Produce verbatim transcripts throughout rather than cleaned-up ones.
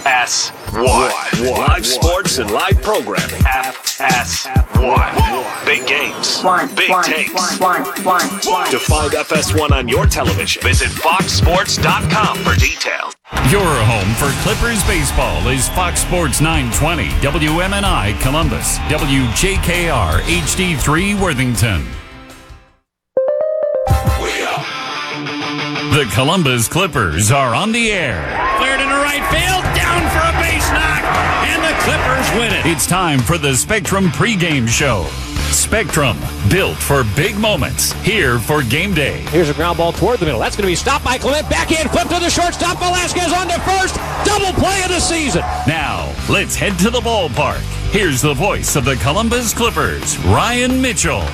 S one. Live sports and live programming. F S one. Big games. Big takes. To find F S one on your television, visit fox sports dot com for details. Your home for Clippers baseball is Fox Sports nine twenty, W M N I Columbus, W J K R H D three Worthington. The Columbus Clippers are on the air. Cleared into right field, down for a base knock, and the Clippers win it. It's time for the Spectrum pregame show. Spectrum, built for big moments, here for game day. Here's a ground ball toward the middle. That's going to be stopped by Clement. Backhand flip to the shortstop. Velasquez on to first. Double play of the season. Now, let's head to the ballpark. Here's the voice of the Columbus Clippers, Ryan Mitchell.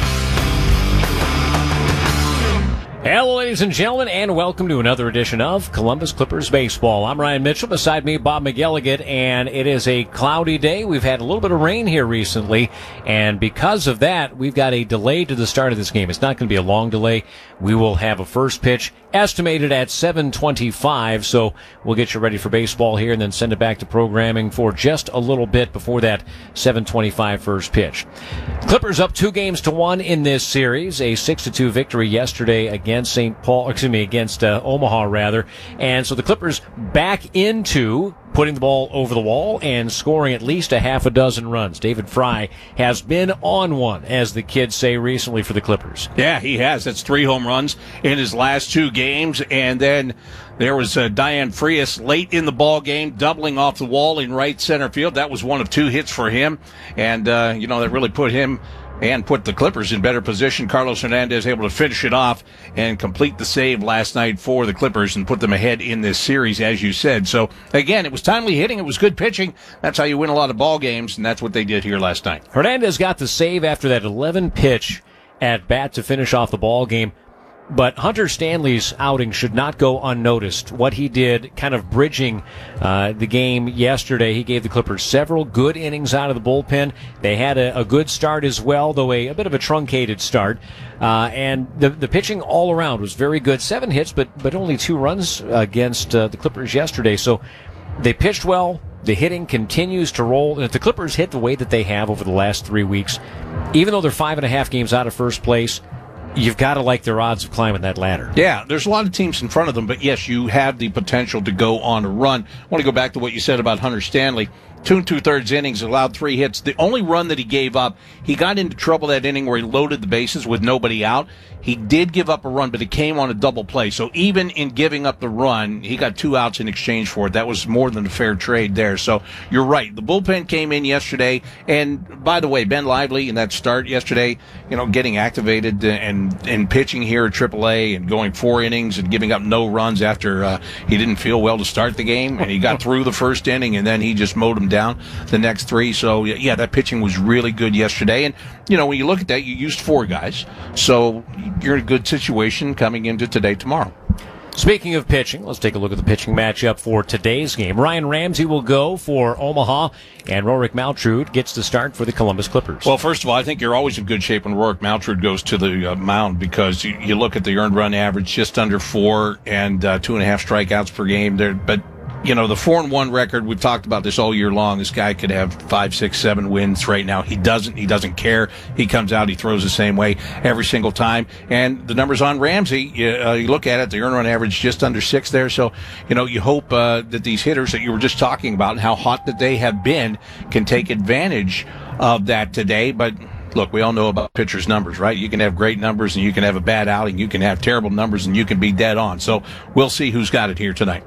Hello, ladies and gentlemen, and welcome to another edition of Columbus Clippers Baseball. I'm Ryan Mitchell. Beside me, Bob McGilligan, and it is a cloudy day. We've had a little bit of rain here recently, and because of that, we've got a delay to the start of this game. It's not going to be a long delay. We will have a first pitch estimated at seven twenty-five, so we'll get you ready for baseball here and then send it back to programming for just a little bit before that seven twenty-five first pitch. Clippers up two games to one in this series, a six to two victory yesterday against Saint Paul, excuse me, against uh, Omaha rather, and so the Clippers back into putting the ball over the wall and scoring at least a half a dozen runs. David Fry has been on one, as the kids say recently, for the Clippers. Yeah, he has. That's three home runs in his last two games. And then there was uh, Diane Frias late in the ball game, doubling off the wall in right center field. That was one of two hits for him. And, uh, you know, that really put him and put the Clippers in better position. Carlos Hernandez able to finish it off and complete the save last night for the Clippers and put them ahead in this series, as you said. So, again, it was timely hitting. It was good pitching. That's how you win a lot of ball games, and that's what they did here last night. Hernandez got the save after that eleven pitch at bat to finish off the ball game. But Hunter Stanley's outing should not go unnoticed. What he did, kind of bridging uh, the game yesterday, he gave the Clippers several good innings out of the bullpen. They had a, a good start as well, though a, a bit of a truncated start. Uh, and the the pitching all around was very good. Seven hits, but but only two runs against uh, the Clippers yesterday. So they pitched well. The hitting continues to roll. And if the Clippers hit the way that they have over the last three weeks, even though they're five and a half games out of first place, you've got to like their odds of climbing that ladder. Yeah, there's a lot of teams in front of them, but yes, you have the potential to go on a run. I want to go back to what you said about Hunter Stanley. Two and two-thirds innings, allowed three hits. The only run that he gave up, he got into trouble that inning where he loaded the bases with nobody out. He did give up a run, but it came on a double play. So even in giving up the run, he got two outs in exchange for it. That was more than a fair trade there. So you're right. The bullpen came in yesterday. And by the way, Ben Lively in that start yesterday, you know, getting activated and, and pitching here at triple A and going four innings and giving up no runs after uh, he didn't feel well to start the game. And he got through the first inning, and then he just mowed him down the next three. So, yeah, that pitching was really good yesterday. And, you know, when you look at that, you used four guys. So you're in a good situation coming into today, tomorrow. Speaking of pitching, let's take a look at the pitching matchup for today's game. Ryan Ramsey will go for Omaha, and Rorik Maltrud gets the start for the Columbus Clippers. Well, first of all, I think you're always in good shape when Rorik Maltrud goes to the uh, mound, because you, you look at the earned run average, just under four, and uh, two and a half strikeouts per game there. But you know, the four and one record, we've talked about this all year long. This guy could have five, six, seven wins right now. He doesn't. He doesn't care. He comes out, he throws the same way every single time. And the numbers on Ramsey, you, uh, you look at it, the earned run average just under six there. So, you know, you hope uh, that these hitters that you were just talking about and how hot that they have been can take advantage of that today. But look, we all know about pitchers' numbers, right? You can have great numbers and you can have a bad outing. You can have terrible numbers and you can be dead on. So we'll see who's got it here tonight.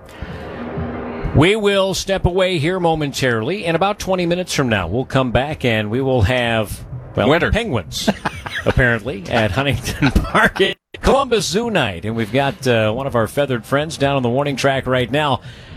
We will step away here momentarily. In about twenty minutes from now, we'll come back and we will have, well, Winter. Penguins, apparently, at Huntington Park. Columbus Zoo Night. And we've got uh, one of our feathered friends down on the warning track right now.